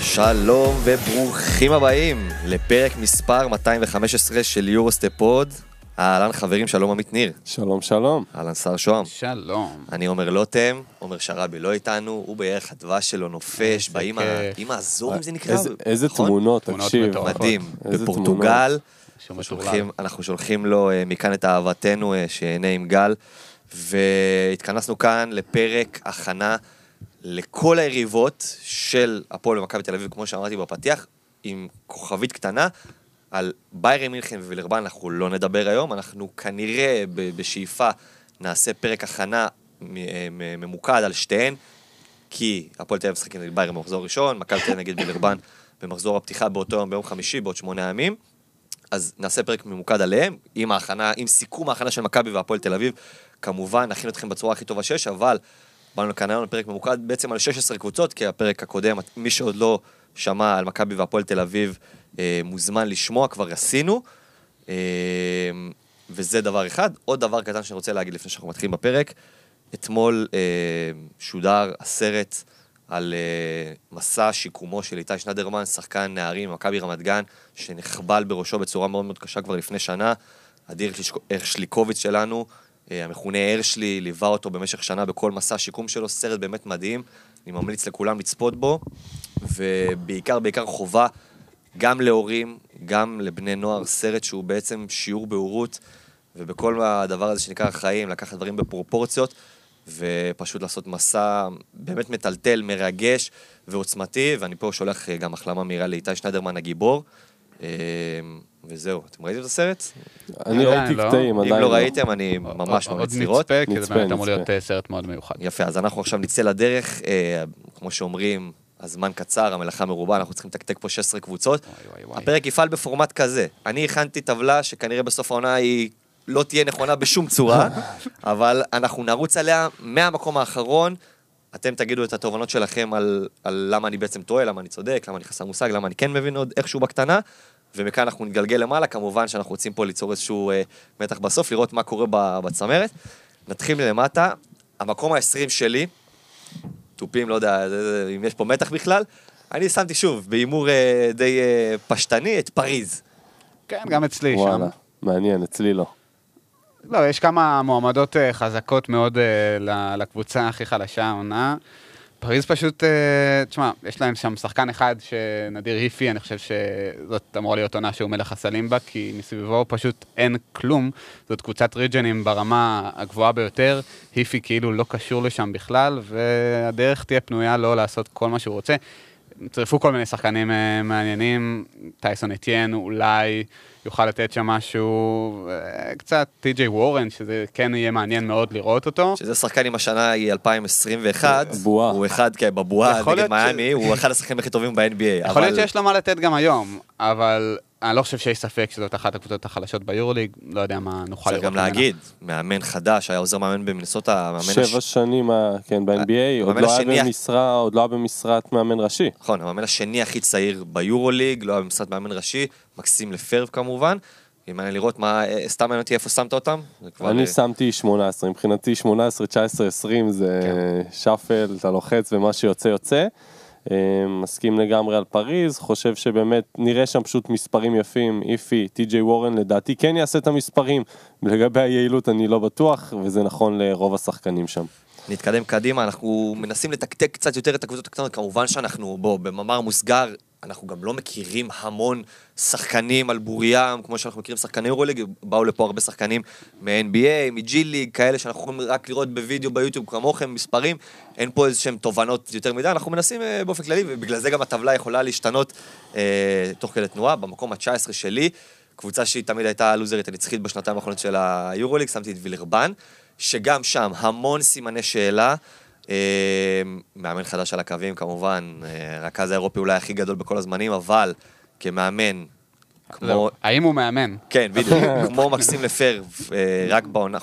שלום וברוכים הבאים לפרק מספר 215 של יורוסטפוד. אהלן חברים, שלום עמית ניר. שלום שלום. אהלן שר שוהם. שלום. אני עומר לוטם, עומר שרבי לא איתנו, הוא בערך הדבש שלו נופש, עם הזורים זה נקרא. איזה תמונות, תקשיב. מדהים, בפורטוגל. אנחנו שולחים לו מכאן את אהבתנו שיהנה עם גל, והתכנסנו כאן לפרק הכנה לכל היריבות של הפועל ומכבי תל אביב, כמו שאמרתי בפתיח, עם כוכבית קטנה. על ביירן מינכן ווילרבן אנחנו לא נדבר היום, אנחנו כנראה בשאיפה נעשה פרק הכנה ממוקד על שתיהן, כי הפועל תל אביב משחק נגד ביירן במחזור ראשון, מכבי תל אביב נגד וילרבן במחזור הפתיחה באותו יום ביום חמישי, בעוד 8 ימים, אז נעשה פרק ממוקד עליהם, עם סיכום ההכנה של מכבי והפועל תל אביב, כמובן נכין אתכם בצורה הכי טובה שיש, אבל באנו לכאן היום לפרק ממוקד בעצם על 16 קבוצות, כי הפרק הקודם, מי שעוד לא שמע על מכבי והפועל תל אביב, מוזמן לשמוע, כבר עשינו, וזה דבר אחד. עוד דבר קטן שאני רוצה להגיד לפני שאנחנו מתחילים בפרק, אתמול שודר הסרט על מסע שיקומו של איתי שנדרמן, שחקן נערים מכבי רמת גן, שנחבל בראשו בצורה מאוד מאוד קשה כבר לפני שנה. אדיר הרשליקוביץ שלנו, המכונה הרשלי, ליווה אותו במשך שנה בכל מסע שיקום שלו, סרט באמת מדהים, אני ממליץ לכולם לצפות בו, ובעיקר חובה גם להורים, גם לבני נוער, סרט שהוא בעצם שיעור בהורות, ובכל הדבר הזה שנקרא החיים, לקחת דברים בפרופורציות, ופשוט לעשות מסע באמת מטלטל, מרגש ועוצמתי, ואני פה שולח גם החלמה מהירה לאיתי שנדרמן הגיבור, וזהו. אתם ראיתם את הסרט? אני ראיתי קטעים, אם לא ראיתם, אני ממש ממליץ לראות. עוד נצפה, כי זה באמת אמור להיות סרט מאוד מיוחד. יפה, אז אנחנו עכשיו נצא לדרך, כמו שאומרים, הזמן קצר, המלאכה מרובה, אנחנו צריכים לתקתק פה 16 קבוצות. הפרק יפעל בפורמט כזה. אני הכנתי טבלה שכנראה בסוף העונה היא לא תהיה נכונה בשום צורה, אבל אנחנו נרוץ עליה מהמקום האחרון. אתם תגידו את התובנות שלכם על למה אני בעצם טועה, למה אני צודק, למה אני חסר מושג, למה אני כן מבין עוד איכשהו בקטנה, ומכאן אנחנו נגלגל למעלה. כמובן שאנחנו רוצים פה ליצור איזשהו מתח בסוף, לראות מה קורה בצמרת. נתחיל למטה. המקום ה-20 שלי, טופים, לא יודע אם יש פה מתח בכלל, אני שמתי שוב, באימור די פשטני, את פריז. כן, גם אצלי שם. וואלה, מעניין, אצלי לא. לא, יש כמה מועמדות חזקות מאוד לקבוצה הכי חלשה העונה. פריז פשוט, תשמע, יש להם שם שחקן אחד שנדיר היפי, אני חושב שזאת אמורה להיות עונה שהוא מלך הסלים בה, כי מסביבו פשוט אין כלום. זאת קבוצת ריג'נים ברמה הגבוהה ביותר, היפי כאילו לא קשור לשם בכלל, והדרך תהיה פנויה לא לעשות כל מה שהוא רוצה. צריפו כל מיני שחקנים מעניינים, טייסון אטיין אולי יוכל לתת שם משהו, קצת טי.ג'יי וורן, שזה כן יהיה מעניין מאוד לראות אותו. שזה שחקן עם השנה היא 2021, הוא אחד בבועה נגד מיאמי, הוא אחד השחקנים הכי טובים ב-NBA. יכול להיות שיש לו מה לתת גם היום, אבל אני לא חושב שיש ספק שזאת אחת הקבוצות החלשות ביורוליג, לא יודע מה נוכל לראות. צריך גם להגיד, מאמן חדש, היה עוזר מאמן במינסוטה, 7 שנים, כן, ב-NBA, עוד לא היה במשרת מאמן ראשי. נכון, המאמן השני הכי צעיר ביורוליג, לא היה במשרת מאמן ראשי, מקסים לפרב כמובן. אם אני לראות מה, סתם מעניין אותי איפה שמת אותם? אני שמתי 18, מבחינתי 18, 19, 20 זה שפל, אתה לוחץ ומה שיוצא יוצא. מסכים לגמרי על פריז, חושב שבאמת נראה שם פשוט מספרים יפים, איפי, טי.ג'יי וורן לדעתי כן יעשה את המספרים, לגבי היעילות אני לא בטוח, וזה נכון לרוב השחקנים שם. נתקדם קדימה, אנחנו מנסים לתקתק קצת יותר את הקבוצות הקטנות, כמובן שאנחנו במאמר מוסגר, אנחנו גם לא מכירים המון שחקנים על בוריים, כמו שאנחנו מכירים שחקני יורוליג, באו לפה הרבה שחקנים מ-NBA, מג'י ליג, כאלה שאנחנו יכולים רק לראות בווידאו ביוטיוב כמוכם, מספרים, אין פה איזשהם תובנות יותר מדי, אנחנו מנסים באופן כללי, ובגלל זה גם הטבלה יכולה להשתנות תוך כדי תנועה. במקום ה-19 שלי, קבוצה שהיא תמיד הייתה לוזרית הנצחית בשנתיים האחרונות של היורוליג, שמתי את וילרבן, שגם שם המון סימני שאלה, מאמן חדש על הקווים כמובן, רכז האירופי אולי הכי גדול בכל הזמנים, אבל כמאמן, כמו... האם הוא מאמן? כן, בדיוק, כמו מקסים לפרב, רק בעונה,